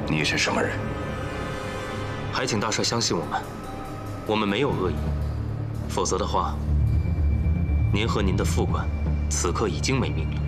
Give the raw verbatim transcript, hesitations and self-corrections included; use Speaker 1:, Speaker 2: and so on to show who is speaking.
Speaker 1: 你是什么人？
Speaker 2: 还请大帅相信我们，我们没有恶意，否则的话，您和您的副官此刻已经没命了。